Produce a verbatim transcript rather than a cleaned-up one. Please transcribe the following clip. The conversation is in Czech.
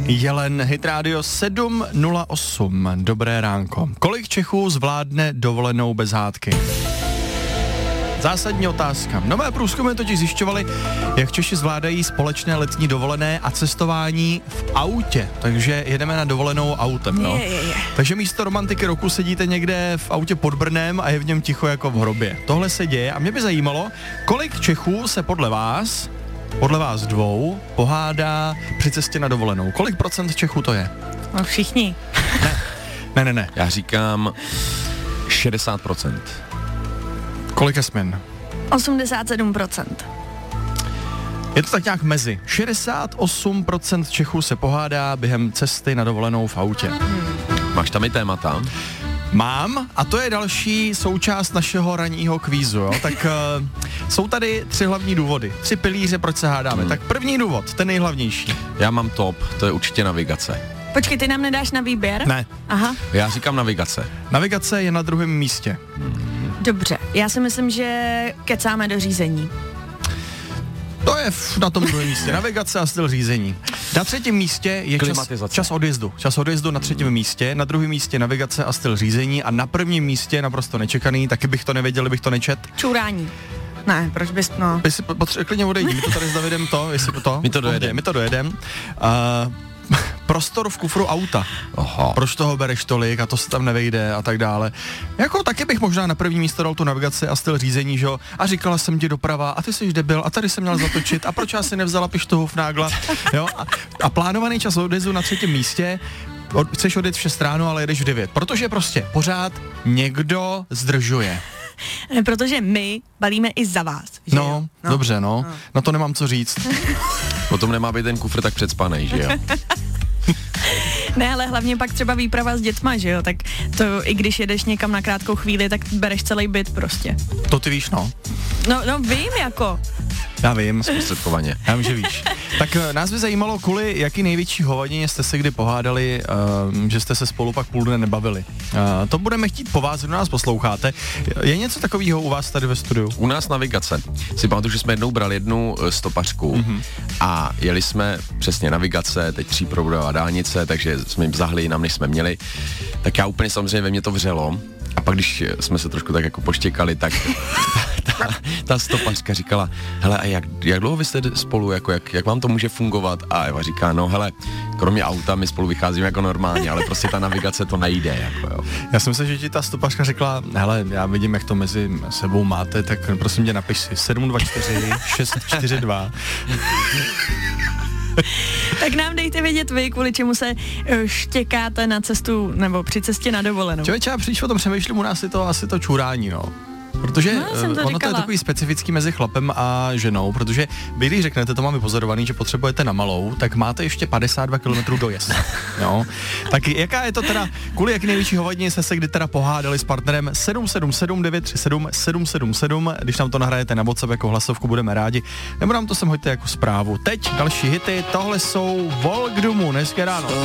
Jelen, Hit Radio sedm nula osm. Dobré ránko. Kolik Čechů zvládne dovolenou bez hádky? Zásadní otázka. Nové průzkumy totiž zjišťovaly, jak Češi zvládají společné letní dovolené a cestování v autě. Takže jedeme na dovolenou autem, no. Je, je, je. Takže místo romantiky roku sedíte někde v autě pod Brnem a je v něm ticho jako v hrobě. Tohle se děje a mě by zajímalo, kolik Čechů se podle vás, podle vás dvou, pohádá při cestě na dovolenou. Kolik procent Čechů to je? No všichni. Ne, ne, ne. ne. Já říkám šedesát procent. Kolik Jasmin? osmdesát sedm procent. Je to tak nějak mezi. šedesát osm procent Čechů se pohádá během cesty na dovolenou v autě. Hmm. Máš tam i témata? Mám a to je další součást našeho ranního kvízu, jo? Tak uh, jsou tady tři hlavní důvody, tři pilíře, proč se hádáme. Hmm. Tak první důvod, ten nejhlavnější. Já mám top, to je určitě navigace. Počkej, ty nám nedáš na výběr? Ne. Aha. Já říkám navigace. Navigace je na druhém místě. Dobře, já si myslím, že kecáme do řízení. To je f- na tom druhém místě. Navigace a styl řízení. Na třetím místě je čas, čas odjezdu. Čas odjezdu na třetím místě, na druhém místě navigace a styl řízení a na prvním místě, naprosto nečekaný, taky bych to nevěděl, bych to nečet. Čurání. Ne, proč bys, no. Vy si potře- klidně odejdi, my to tady s Davidem to, jestli to. My to dojedem. My to dojedem. Uh, prostor v kufru auta. Aha. Proč toho bereš tolik a to se tam nevejde a tak dále. Jako taky bych možná na první místo dal tu navigaci a styl řízení, že jo? A říkala jsem ti doprava a ty jsi debil a tady jsem měl zatočit a proč já si nevzala pištohu v nágla, jo? A, a plánovaný čas odjezdu na třetím místě, od, chceš odjet v šest ráno, ale jedeš v devět, protože prostě pořád někdo zdržuje. Ne, protože my balíme i za vás, že No, jo? no, dobře, no. no. Na to nemám co říct. Potom nemá být ten kufr tak předspanej, že jo? Ne, ale hlavně pak třeba výprava s dětma, že jo? Tak to i když jedeš někam na krátkou chvíli, tak bereš celý byt prostě. To ty víš, no. No, no vím jako. Já vím. Zprostředkovaně. Já vím, že víš. Tak nás by zajímalo, kvůli jaký největší hovadině jste se kdy pohádali, uh, že jste se spolu pak půl dne nebavili. Uh, to budeme chtít po vás, kdo nás posloucháte. Je něco takového u vás tady ve studiu? U nás navigace. Si pamatuju, že jsme jednou brali jednu uh, stopařku mm-hmm. a jeli jsme přesně navigace, teď tříproudová dálnice, takže jsme jim zahli jinam, než jsme měli. Tak já úplně samozřejmě ve mně to vřelo. A pak, když jsme se trošku tak jako poštěkali, tak ta, ta stopařka říkala, hele, a jak, jak dlouho vy jste spolu, jako jak, jak vám to může fungovat? A Eva říká, no hele, kromě auta my spolu vycházíme jako normálně, ale prostě ta navigace to nejde, jako jo. Já jsem se, že ti ta stopařka řekla, hele, já vidím, jak to mezi sebou máte, tak prosím tě napiš si sedm dva čtyři šest čtyři dva. Tak nám dejte vědět vy, kvůli čemu se štěkáte na cestu nebo při cestě na dovolenou. Člověče, já příště o tom přemýšlím, u nás je to asi to čurání, no. Protože no, to ono říkala. to je takový specifický mezi chlapem a ženou, protože vy, když řeknete, to máme pozorovaný, že potřebujete na malou, tak máte ještě padesát dva kilometrů dojezd. Jo? Tak jaká je to teda, kvůli jak největší hovadině jste se kdy teda pohádali s partnerem? Sedm sedm sedm devět tři sedm sedm sedm sedm, když nám to nahrajete na WhatsApp jako hlasovku, budeme rádi, nebo nám to sem hoďte jako zprávu. Teď další hity, tohle jsou Volk Dumu, dneska ráno.